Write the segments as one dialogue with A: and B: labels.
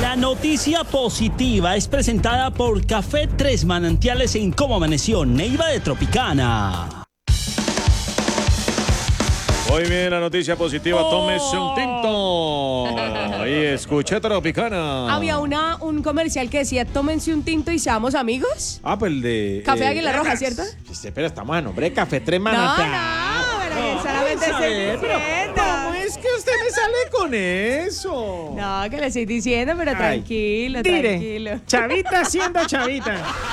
A: La noticia positiva es presentada por Café Tres Manantiales en Cómo Amaneció, Neiva de Tropicana.
B: Muy bien, la noticia positiva, tómese un tinto y escuche Tropicana.
C: Había un comercial que decía, tómense un tinto y seamos amigos.
B: Ah, pues el de...
C: Café Águila Roja, ¿cierto?
B: Pero estamos a nombre de Café Tres Manantiales.
C: No, pero que solamente
B: ¿Cómo es que usted me sale con eso?
C: No, que le estoy diciendo, pero tranquilo,
D: Dire,
C: tranquilo.
D: chavita siendo chavita.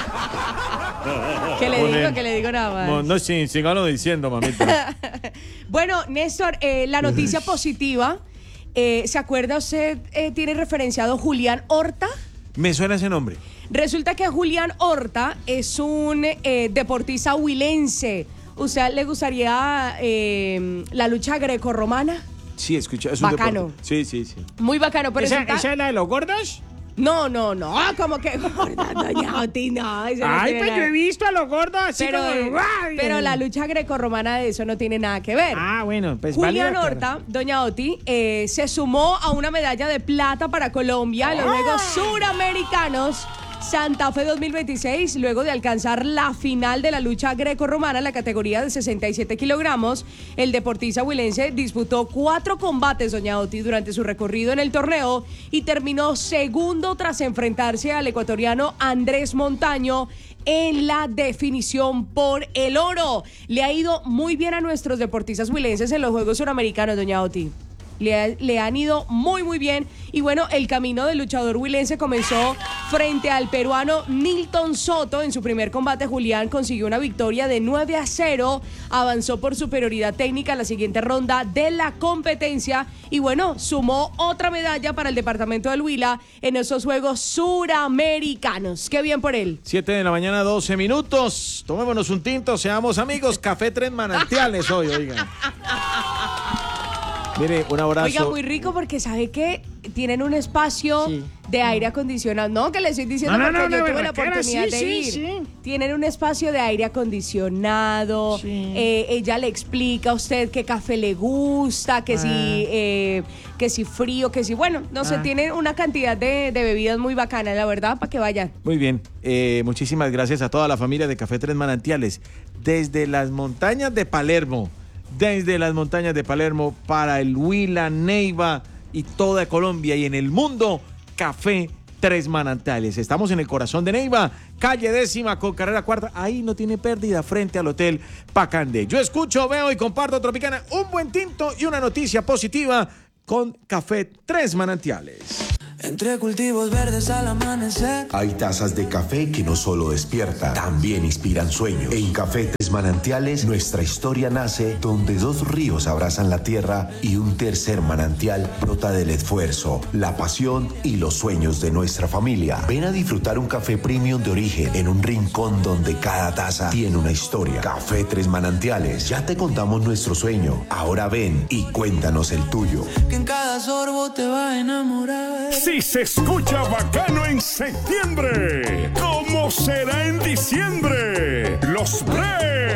C: Que le digo nada más.
B: No, sígalo diciendo, mamita.
C: Bueno, Néstor, la noticia positiva, ¿se acuerda usted, tiene referenciado Julián Horta?
B: Me suena ese nombre.
C: Resulta que Julián Horta es un deportista huilense. ¿Usted le gustaría la lucha grecorromana?
B: Sí, escucha, es un
C: Bacano.
B: deporte. Sí.
C: Muy bacano, pero
D: ¿Esa es la de los gordos?
C: No, como que gorda, doña Oti, no. Eso no
D: Ay,
C: tiene
D: pues
C: nada.
D: yo he visto a los gordos así
C: Pero,
D: como...
C: pero la lucha grecorromana de eso no tiene nada que ver.
D: Ah, bueno, pues
C: Julián
D: válida,
C: Horta, doña Oti, se sumó a una medalla de plata para Colombia en los Juegos Suramericanos Santa Fe 2026, luego de alcanzar la final de la lucha grecorromana en la categoría de 67 kilogramos. El deportista huilense disputó 4 combates, doña Oti, durante su recorrido en el torneo y terminó segundo tras enfrentarse al ecuatoriano Andrés Montaño en la definición por el oro. Le ha ido muy bien a nuestros deportistas huilenses en los Juegos Suramericanos, doña Oti. Le han ido muy bien. Y bueno, el camino del luchador huilense comenzó frente al peruano Nilton Soto. En su primer combate, Julián consiguió una victoria de 9-0. Avanzó por superioridad técnica a la siguiente ronda de la competencia. Y bueno, sumó otra medalla para el departamento del Huila en esos Juegos Suramericanos. Qué bien por él.
B: 7 de la mañana, 12 minutos. Tomémonos un tinto, seamos amigos. Café Tres Manantiales hoy, oigan. Mire, un abrazo.
C: Oiga, muy rico porque ¿sabe qué? Tienen un espacio de aire acondicionado. No, que le estoy diciendo porque yo tuve la oportunidad de ir.
D: Sí.
C: Tienen un espacio de aire acondicionado.
D: Sí.
C: Ella le explica a usted qué café le gusta, que si frío, que si... Bueno, no sé, tienen una cantidad de bebidas muy bacanas, la verdad, para que vayan.
B: Muy bien, muchísimas gracias a toda la familia de Café Tres Manantiales. Desde las montañas de Palermo. Para el Huila, Neiva y toda Colombia y en el mundo, Café Tres Manantiales. Estamos en el corazón de Neiva, calle 10ª con carrera 4. Ahí no tiene pérdida frente al Hotel Pacandé. Yo escucho, veo y comparto Tropicana, un buen tinto y una noticia positiva con Café Tres Manantiales.
E: Entre cultivos verdes al amanecer.
F: Hay tazas de café que no solo despiertan, también inspiran sueños. En Café Tres Manantiales, nuestra historia nace donde 2 ríos abrazan la tierra y un tercer manantial brota del esfuerzo, la pasión y los sueños de nuestra familia. Ven a disfrutar un café premium de origen en un rincón donde cada taza tiene una historia. Café Tres Manantiales, ya te contamos nuestro sueño. Ahora ven y cuéntanos el tuyo.
E: Que en cada sorbo te va a enamorar.
G: Si se escucha bacano en septiembre, ¿cómo será en diciembre? Los